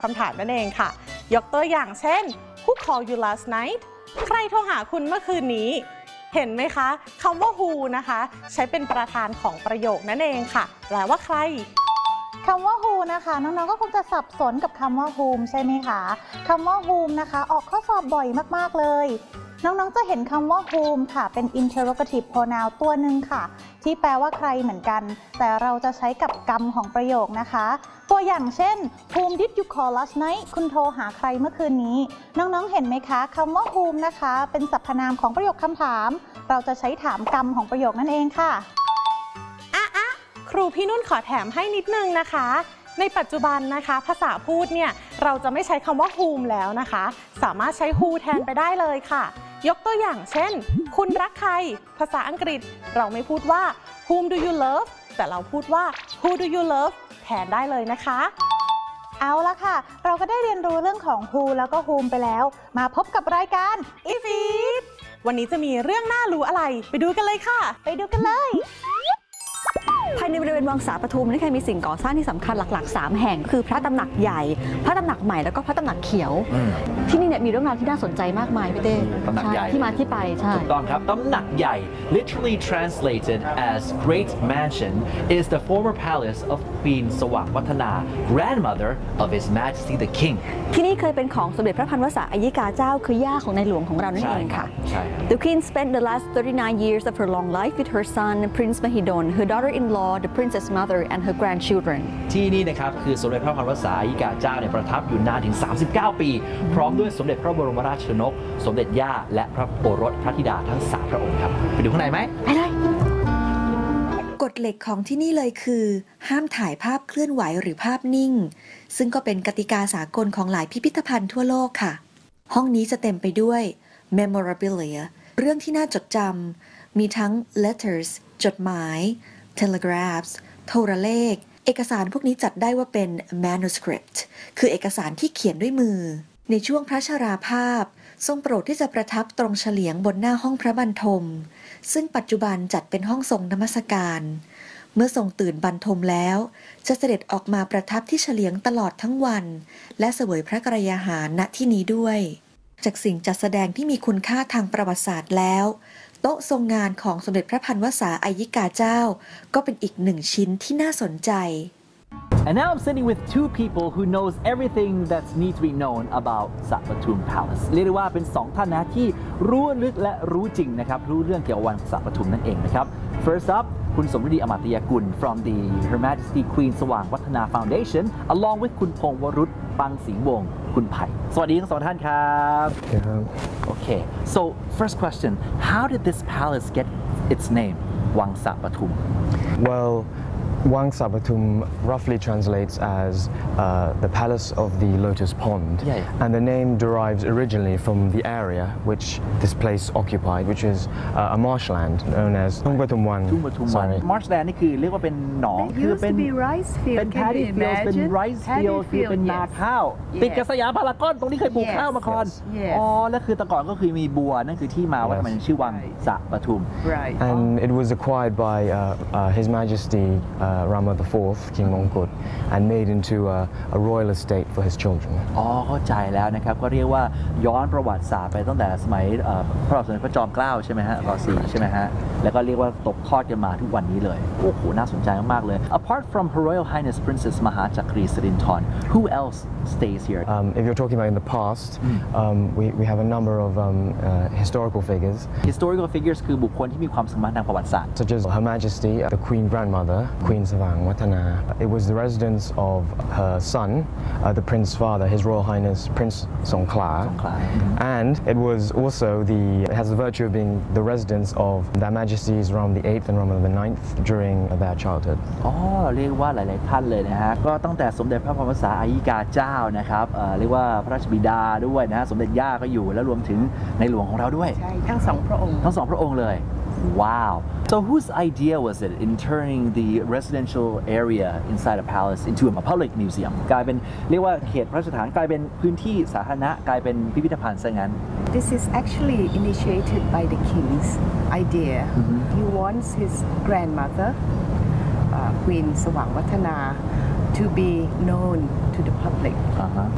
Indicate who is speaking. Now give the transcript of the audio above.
Speaker 1: คำถามนั่นเองค่ะยกตัวอย่างเช่น Who called you last night ใครโทรหาคุณเมื่อคืนนี้เห็นไหมคะคำว่า who นะคะใช้เป็นประธานของประโยคนั่นเองค่ะแปลว่าใคร
Speaker 2: คำว่า who นะคะน้องๆก็คงจะสับสนกับคำว่า whom ใช่ไหมคะคำว่า whom นะคะออกข้อสอบบ่อยมากๆเลยน้องๆจะเห็นคำว่า whom ค่ะเป็น interrogative pronoun ตัวหนึ่งค่ะที่แปลว่าใครเหมือนกันแต่เราจะใช้กับกรรมของประโยคนะคะตัวอย่างเช่น whom did you call last night คุณโทรหาใครเมื่อคืนนี้น้องๆเห็นไหมคะคำว่า whom นะคะเป็นสรรพนามของประโยคคำถามเราจะใช้ถามกรรมของประโยคนั่นเองค่ะ
Speaker 1: ครูพี่นุ่นขอแถมให้นิดนึงนะคะในปัจจุบันนะคะภาษาพูดเนี่ยเราจะไม่ใช้คำว่า whom แล้วนะคะสามารถใช้ who แทนไปได้เลยค่ะยกตัวอย่างเช่นคุณรักใครภาษาอังกฤษเราไม่พูดว่า whom do you love แต่เราพูดว่า who do you love แทนได้เลยนะคะ
Speaker 2: เอาละค่ะเราก็ได้เรียนรู้เรื่องของ who แล้วก็ whom ไปแล้วมาพบกับรายการ
Speaker 1: If It วันนี้จะมีเรื่องน่ารู้อะไรไปดูกันเลยค่ะ
Speaker 2: ไปดูกันเลย
Speaker 3: ภายในบริเวณวังสาปทุมนี่ค่ะมีสิ่งก่อสร้างที่สำคัญหลักๆ3แห่งคือพระตำหนักใหญ่พระตำหนักใหม่แล้วก็พระตำหนักเขียวที่นี่เนี่ยมีเรื่องราวที่น่าสนใจมากมายพี่เต้
Speaker 4: ตำหนักใหญ่
Speaker 3: ที่มาที่ไปใช่
Speaker 4: ถูกต้องครับตำหนักใหญ่ literally translated as Great Mansion is the former palace of Queen สว่างวัฒนา grandmother of His Majesty the King
Speaker 3: ที่นี่เคยเป็นของสมเด็จพระพันวษาอัยยิกาเจ้าคือย่าของในหลวงของเรานั่นเองค่ะ The Queen spent the last 39 years of her long life with her son Prince Mahidol her daughter-in-law the Princess Mother and her grandchildren
Speaker 4: ที่นี่นะครับคือสมเด็จพระพันวษาอัยยิกาเจ้าเนี่ยประทับอยู่นานถึง39 ปีพร้อมด้วยสมเด็จพระบรมราชชนกสมเด็จย่าและพระโอรสพระธิดาทั้ง3พระองค์ครับไปดูข้างในไหม
Speaker 3: ไปเลย
Speaker 5: กฎเหล็กของที่นี่เลยคือห้ามถ่ายภาพเคลื่อนไหวหรือภาพนิ่งซึ่งก็เป็นกติกาสากลของหลายพิพิธภัณฑ์ทั่วโลกค่ะห้องนี้จะเต็มไปด้วย memorabilia เรื่องที่น่าจดจำมีทั้ง letters จดหมาย telegraphs โทรเลขเอกสารพวกนี้จัดได้ว่าเป็น manuscript คือเอกสารที่เขียนด้วยมือในช่วงพระชราภาพทรงโปรดที่จะประทับตรงเฉลียงบนหน้าห้องพระบรรทมซึ่งปัจจุบันจัดเป็นห้องทรงนมัสการเมื่อทรงตื่นบรรทมแล้วจะเสด็จออกมาประทับที่เฉลียงตลอดทั้งวันและเสวยพระกรยาหารณที่นี้ด้วยจากสิ่งจัดแสดงที่มีคุณค่าทางประวัติศาสตร์แล้วโต๊ะทรงงานของสมเด็จพระพันวษาอัยยิกาเจ้าก็เป็นอีกหนึ่งชิ้นที่น่าสนใจ
Speaker 4: And now I'm sitting with two people who knows everything that needs to be known about Sapatum Palace เรียกได้ว่าเป็น2ท่านนะที่รู้ลึกและรู้จริงนะครับรู้เรื่องเกี่ยวกับวังสาปทุมนั่นเองนะครับ First up คุณสมฤดีอมาตยกุล from the Her Majesty Queen สว่างวัฒนา Foundation along with คุณพงษ์วรุษปังสิงห์วงศ์คุณไผ่สวัสดีทั้ง2ท่านครับOkay so first question how did this palace get its name วังสาปทุม
Speaker 6: Well Wang Sapatum roughly translates as the palace of the lotus pond, and the name derives originally from the area which this place occupied, which is a marshland known as Tung Patum Wan.
Speaker 4: Marshland นี่คือเรียกว่าเป็นหนองคือเป็น paddy fields เป็น rice field คือเป็นนาข้าวติดกับสยามพารากอนตรงนี้เคยปลูกข้าวมาก่อนอ๋อแล้วคือแต่ก่อนก็คือมีบัวนั่นคือที่มาว่ามันชื่อวังสะปทุม
Speaker 6: and it was acquired by His Majesty Rama IV, King Mongkut, and made into a royal estate for his children.
Speaker 4: อ๋อเข้าใจแล้วนะครับก็เรียกว่าย้อนประวัติศาสตร์ไปตั้งแต่สมัยพระบาทสมเด็จพระจอมเกล้าใช่ไหมฮะร.4 ใช่ไหมฮะแล้วก็เรียกว่าตกทอดกันมาทุกวันนี้เลยโอ้โหน่าสนใจมากๆเลย Apart from Her Royal Highness Princess Mahachakri Sirinthorn, who else stays here?
Speaker 6: If you're talking about in the past, we have a number of historical figures.
Speaker 4: Historical figures คือบุคคลที่มีความสำคัญทางประวัติศาสตร์
Speaker 6: such as Her Majesty, the Queen Grandmother, Queen Savang Watana. It was the residence of her son, the Prince's father, His Royal Highness Prince Songkla, and it was also it has the virtue of being the residence of Their Majesties Rama the 8th and Rama the 9th during their childhood.
Speaker 4: อ๋อเรียกว่าหลายๆท่านเลยนะฮะก็ตั้งแต่สมเด็จพระพันวษาอัยยิกาเจ้านะครับเรียกว่าพระราชบิดาด้วยนะสมเด็จย่าก็อยู่แล้วรวมถึงในหลวงของเราด้วยใช่
Speaker 1: ทั้ง2พระองค์
Speaker 4: ทั้ง2พระองค์เลย Wow. So whose idea was it in turning the residential area inside a palace into a public museum กลายเป็นเรียกว่าเขตพระราชฐานกลายเป็นพื้นที่สาธารณะกลายเป็นพิพิธภัณฑ์ซะงั้น
Speaker 7: This is actually initiated by the king's idea. He wants his grandmother, Queen สว่างวัฒนา to be known to the public.